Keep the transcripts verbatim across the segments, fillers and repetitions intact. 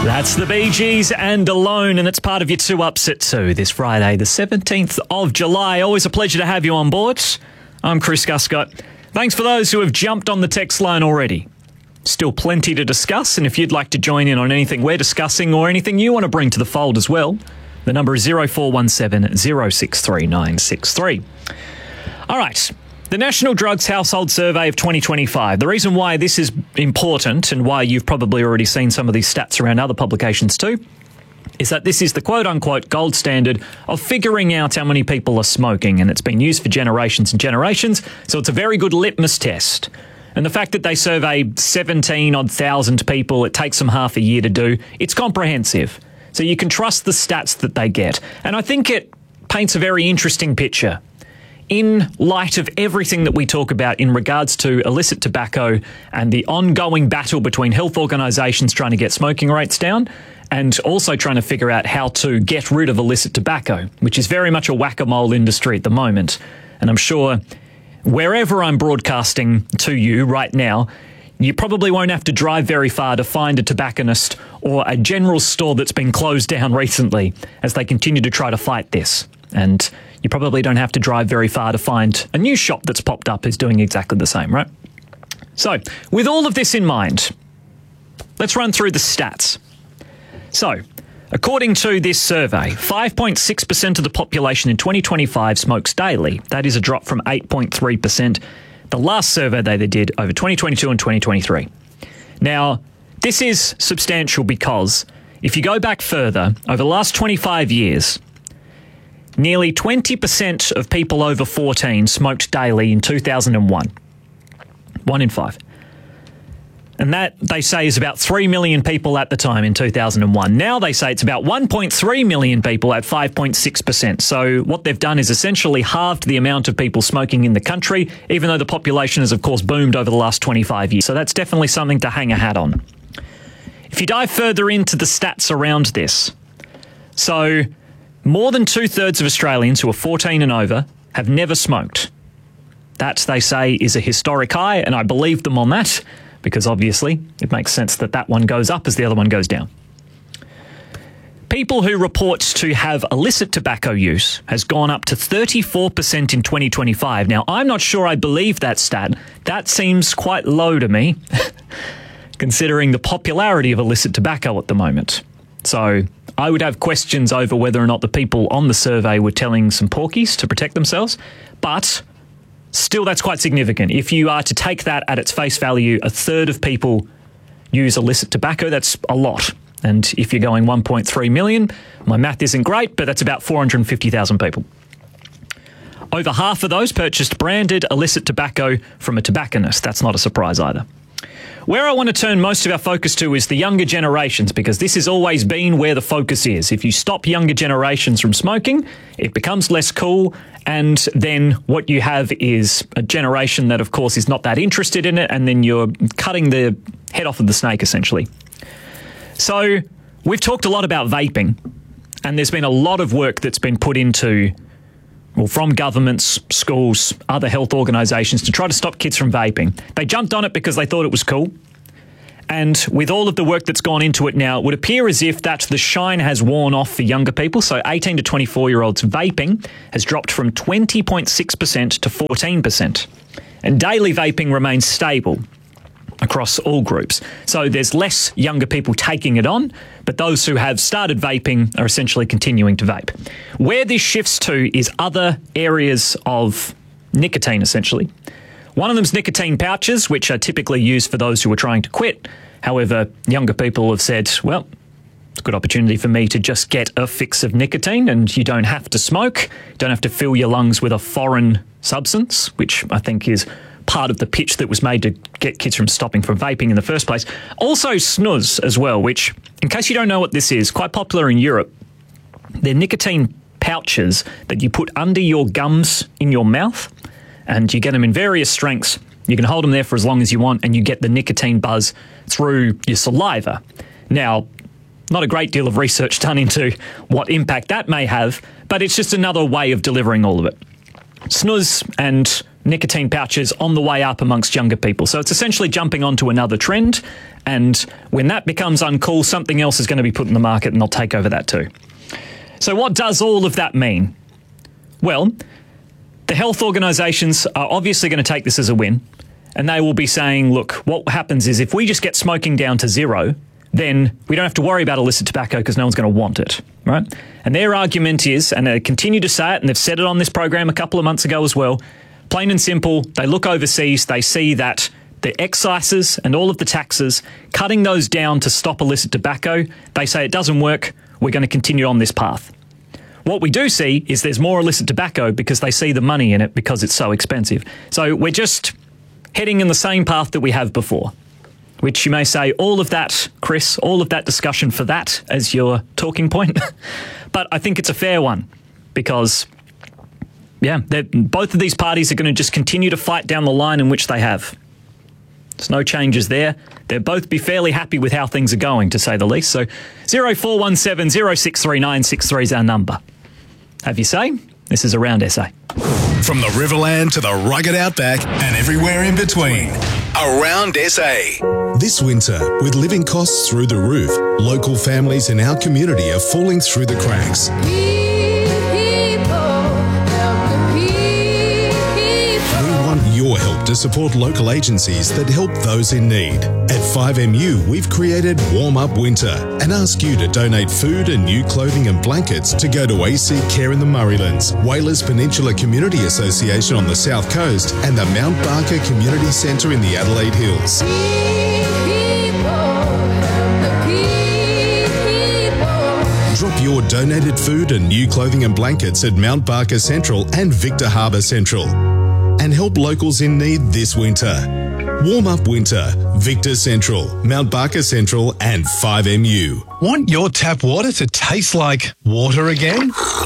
That's the Bee Gees and Alone, and it's part of your two ups at two this Friday, the seventeenth of July. Always a pleasure to have you on board. I'm Chris Guscott. Thanks for those who have jumped on the text line already. Still plenty to discuss, and if you'd like to join in on anything we're discussing or anything you want to bring to the fold as well, the number is zero four one seven, zero six three nine six three. All right. The National Drugs Household Survey of twenty twenty-five. The reason why this is important and why you've probably already seen some of these stats around other publications too is that this is the quote-unquote gold standard of figuring out how many people are smoking, and it's been used for generations and generations, so it's a very good litmus test. And the fact that they survey seventeen odd thousand people, it takes them half a year to do, it's comprehensive. So you can trust the stats that they get. And I think it paints a very interesting picture in light of everything that we talk about in regards to illicit tobacco and the ongoing battle between health organisations trying to get smoking rates down and also trying to figure out how to get rid of illicit tobacco, which is very much a whack-a-mole industry at the moment. And I'm sure wherever I'm broadcasting to you right now, you probably won't have to drive very far to find a tobacconist or a general store that's been closed down recently as they continue to try to fight this. And you probably don't have to drive very far to find a new shop that's popped up who's doing exactly the same, right? So, with all of this in mind, let's run through the stats. So, according to this survey, five point six percent of the population in twenty twenty-five smokes daily. That is a drop from eight point three percent the last survey they did over twenty twenty-two and twenty twenty-three. Now, this is substantial because if you go back further, over the last twenty-five years, nearly twenty percent of people over fourteen smoked daily in two thousand one. One in five. And that, they say, is about three million people at the time in two thousand one. Now they say it's about one point three million people at five point six percent. So what they've done is essentially halved the amount of people smoking in the country, even though the population has, of course, boomed over the last twenty-five years. So that's definitely something to hang a hat on. If you dive further into the stats around this, so more than two-thirds of Australians who are fourteen and over have never smoked. That, they say, is a historic high, and I believe them on that because obviously it makes sense that that one goes up as the other one goes down. People who report to have illicit tobacco use has gone up to thirty-four percent in twenty twenty-five. Now, I'm not sure I believe that stat. That seems quite low to me, considering the popularity of illicit tobacco at the moment. So I would have questions over whether or not the people on the survey were telling some porkies to protect themselves, but still that's quite significant. If you are to take that at its face value, a third of people use illicit tobacco, that's a lot. And if you're going one point three million, my math isn't great, but that's about four hundred fifty thousand people. Over half of those purchased branded illicit tobacco from a tobacconist. That's not a surprise either. Where I want to turn most of our focus to is the younger generations, because this has always been where the focus is. If you stop younger generations from smoking, it becomes less cool, and then what you have is a generation that, of course, is not that interested in it, and then you're cutting the head off of the snake, essentially. So we've talked a lot about vaping, and there's been a lot of work that's been put into, well, from governments, schools, other health organisations to try to stop kids from vaping. They jumped on it because they thought it was cool. And with all of the work that's gone into it now, it would appear as if that the shine has worn off for younger people. So eighteen to twenty-four-year-olds vaping has dropped from twenty point six percent to fourteen percent. And daily vaping remains stable across all groups. So there's less younger people taking it on, but those who have started vaping are essentially continuing to vape. Where this shifts to is other areas of nicotine, essentially. One of them is nicotine pouches, which are typically used for those who are trying to quit. However, younger people have said, well, it's a good opportunity for me to just get a fix of nicotine, and you don't have to smoke, you don't have to fill your lungs with a foreign substance, which I think is part of the pitch that was made to get kids from stopping from vaping in the first place. Also snus as well, which, in case you don't know what this is, quite popular in Europe. They're nicotine pouches that you put under your gums in your mouth, and you get them in various strengths. You can hold them there for as long as you want, and you get the nicotine buzz through your saliva. Now, not a great deal of research done into what impact that may have, but it's just another way of delivering all of it. Snus and nicotine pouches on the way up amongst younger people. So it's essentially jumping onto another trend, and when that becomes uncool, something else is going to be put in the market and they'll take over that too. So what does all of that mean? Well, the health organisations are obviously going to take this as a win, and they will be saying, look, what happens is if we just get smoking down to zero, then we don't have to worry about illicit tobacco because no one's going to want it, right? And their argument is, and they continue to say it, and they've said it on this program a couple of months ago as well, plain and simple, they look overseas, they see that the excises and all of the taxes, cutting those down to stop illicit tobacco, they say it doesn't work, we're going to continue on this path. What we do see is there's more illicit tobacco because they see the money in it because it's so expensive. So we're just heading in the same path that we have before, which you may say, all of that, Chris, all of that discussion for that as your talking point. But I think it's a fair one because, yeah, both of these parties are going to just continue to fight down the line in which they have. There's no changes there. They'll both be fairly happy with how things are going, to say the least. So zero four one seven, zero six three nine six three is our number. Have you say? This is Around S A. From the Riverland to the rugged outback and everywhere in between. Around S A. This winter, with living costs through the roof, local families in our community are falling through the cracks. Your help to support local agencies that help those in need. At five M U, we've created Warm Up Winter and ask you to donate food and new clothing and blankets to go to A C Care in the Murraylands, Whalers Peninsula Community Association on the South Coast, and the Mount Barker Community Centre in the Adelaide Hills. Drop your donated food and new clothing and blankets at Mount Barker Central and Victor Harbour Central, and help locals in need this winter. Warm Up Winter, Victor Central, Mount Barker Central and five M U. Want your tap water to taste like water again?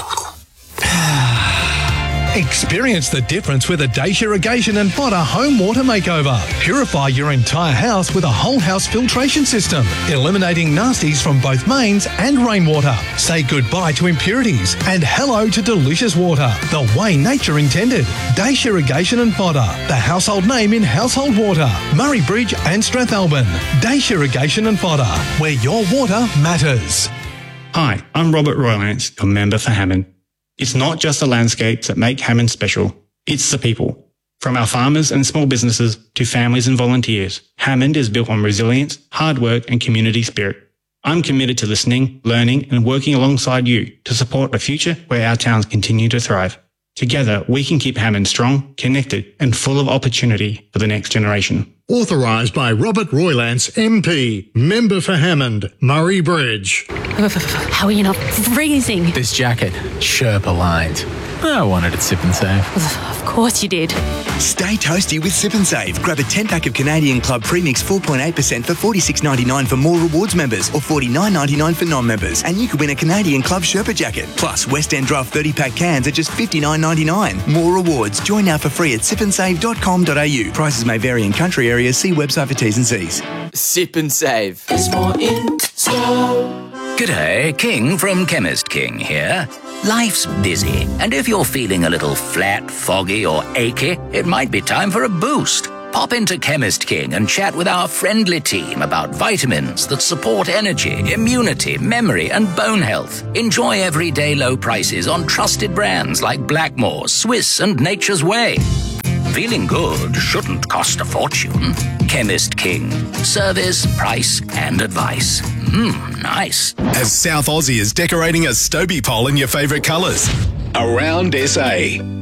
Experience the difference with a Dacia Irrigation and Fodder Home Water Makeover. Purify your entire house with a whole house filtration system, eliminating nasties from both mains and rainwater. Say goodbye to impurities and hello to delicious water, the way nature intended. Dacia Irrigation and Fodder, the household name in household water. Murray Bridge and Strathalbyn. Dacia Irrigation and Fodder, where your water matters. Hi, I'm Robert Roylance, your member for Hammond. It's not just the landscapes that make Hammond special, it's the people. From our farmers and small businesses to families and volunteers, Hammond is built on resilience, hard work and community spirit. I'm committed to listening, learning and working alongside you to support a future where our towns continue to thrive. Together, we can keep Hammond strong, connected and full of opportunity for the next generation. Authorised by Robert Roylance, M P, member for Hammond, Murray Bridge. How are you not freezing? This jacket, Sherpa lined. I wanted it Sip and Save. Of course you did. Stay toasty with Sip and Save. Grab a ten pack of Canadian Club Premix four point eight percent for forty-six ninety-nine for More Rewards members or forty-nine ninety-nine for non-members. And you could win a Canadian Club Sherpa jacket. Plus, West End Draft thirty pack cans at just fifty-nine ninety-nine. More rewards. Join now for free at sip and save dot com dot a u. Prices may vary in country areas. See website for T's and C's. Sip and Save. There's more in store. G'day, King from Chemist King here. Life's busy, and if you're feeling a little flat, foggy or achy, it might be time for a boost. Pop into Chemist King and chat with our friendly team about vitamins that support energy, immunity, memory and bone health. Enjoy everyday low prices on trusted brands like Blackmore, Swiss and Nature's Way. Feeling good shouldn't cost a fortune. Chemist King. Service, price and advice. Mmm, nice. As South Aussie is decorating a Stobie pole in your favourite colours. Around S A.